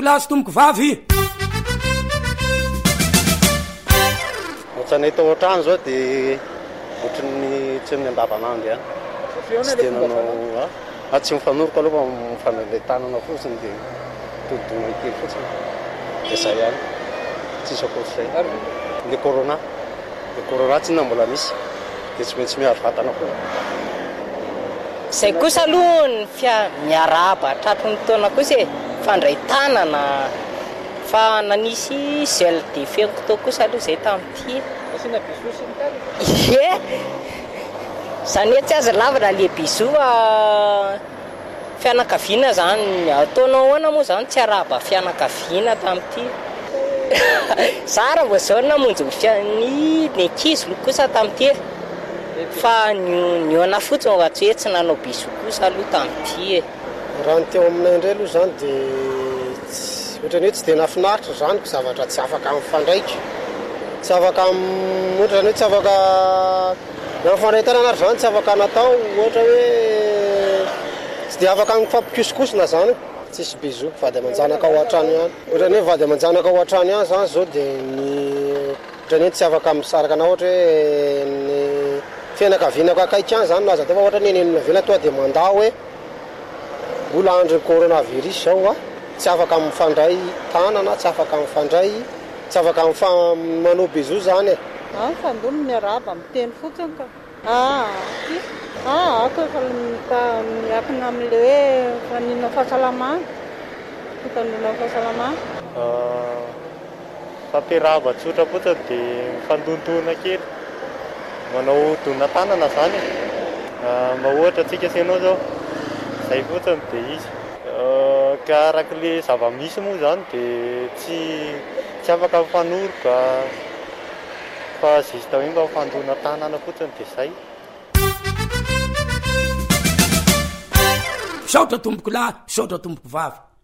lahy sy tomboko vavy. Ohatranay tao an-trano zao dia ohatran'ny tsy ny andavanandro ihany. Tsy tena nanao tsy mifanoroko aloha mifanale tanana fotsiny dia todidona kely fotsiny dia izay ihany tsisy akoatr'izay. Le corona tsy na mbola misy dia tsy maintsy miaro vatana koa. Izay kosa aloha ny miarahaba tratrin'ny taona kosa fandray tanana fa nanisy gel de fenko kosa aloha izay tamin'ity. Asiana bisou sy ny tany. Ie, izany hoe tsy aza lavana le bisou fianakaviana zany ataonao ahoana moa zany tsy arahaba fianakaviana tamin'ity. Zara vao izao namonjy ny ankizy kosa tamin'ity fa ny ona fotsiny fa tsy hoe tsy nanao bisou kosa aloha tamin'ity. Raha ny teo aminay indray aloha zany dia ohatrany hoe tsy dia nafinaritra zany ko zavatra tsy afaka mifandraitra, tsy afaka ohatrany hoe tsy afaka mifandray tanana ary zany tsy afaka natao ohatra hoe tsy dia afaka mifampikosikosina zany tsisy bisou vady aman-janaka ao an-trano ihany. Ohatrany hoe vady aman-janaka ao an-trano ihany zany zao dia ohatrany hoe tsy afaka misaraka anao ohatra hoe ny fianakavianako akaiky ihany zany naza teo fa ohatra ny eny navela toa dia mandao hoe mbola andro coronavirus zao tsy afaka mifandray tanana, tsy afaka mifandray, tsy afaka manao bisou zany e. Fandony miarahaba miteny fotsiny ka. Ako efa miakina amin'ile hoe fanina fahasalamana. Fitandrina fahasalamana. Fampiarahaba tsotra fotsiny dia mifandontoana kely. Manao donna tanana zany. Mba ohatra antsika asianao zao. Izay fotsiny dia izy. Ka arak'ilay zava-misy moa zany dia tsy afaka mifanoroka fa zista hoe mba mifandona tanana fotsiny dia izay. Misaotra tomboko lahy, misaotra tomboko vavy.